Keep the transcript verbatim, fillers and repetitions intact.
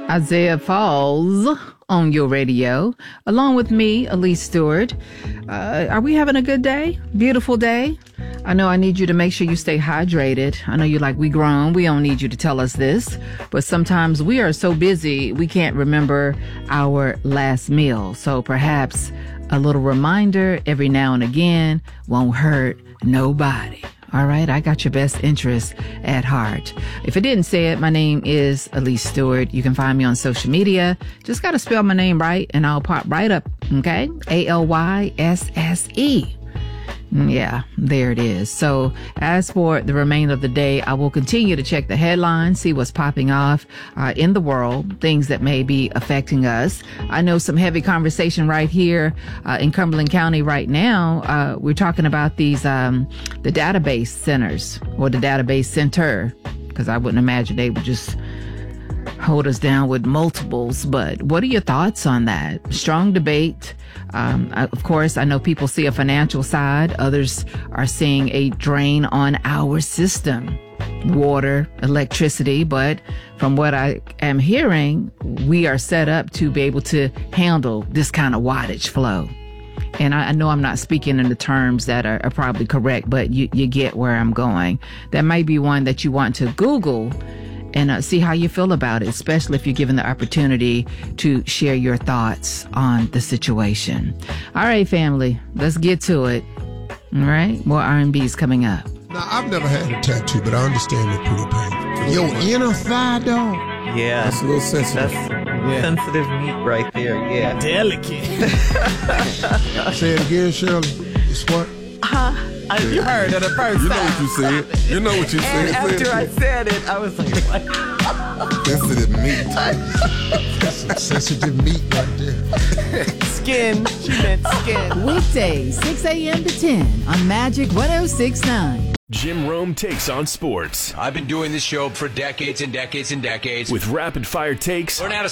Isaiah Falls on your radio, along with me, Elise Stewart. Uh, are we having a good day? Beautiful day? I know I need you to make sure you stay hydrated. I know you're like, we grown. We don't need you to tell us this. But sometimes we are so busy, we can't remember our last meal. So perhaps a little reminder every now and again won't hurt nobody. All right, I got your best interest at heart. If I didn't say it, my name is Elise Stewart. You can find me on social media. Just got to spell my name right and I'll pop right up, okay? A L Y S S E. Yeah, there it is. So as for the remainder of the day, I will continue to check the headlines, see what's popping off uh, in the world, things that may be affecting us. I know some heavy conversation right here uh, in Cumberland County right now. Uh, we're talking about these, um, the database centers or the database center, because I wouldn't imagine they would just hold us down with multiples. But what are your thoughts on that? Strong debate. Um, I, of course, I know people see a financial side. Others are seeing a drain on our system, water, electricity. But from what I am hearing, we are set up to be able to handle this kind of wattage flow. And I, I know I'm not speaking in the terms that are, are probably correct, but you, you get where I'm going. That might be one that you want to Google and uh, see how you feel about it, especially if you're given the opportunity to share your thoughts on the situation. All right, family, let's get to it. All right, more R and B's coming up. Now, I've never had a tattoo, but I understand they're pretty painful. Your inner thigh, dog. Yeah. That's a little sensitive. That's yeah. sensitive meat right there, yeah. Delicate. Say it again, Shirley. It's what? Uh, I, you heard it the first You know time. what you said. You know what you said. And after I said it, I was like, what? Sensitive meat. That's some sensitive meat right there. Skin. She meant skin. Weekdays, six a.m. to ten on Magic one oh six point nine. Jim Rome takes on sports I've been doing this show for decades and decades and decades. with rapid fire takes, Learn how to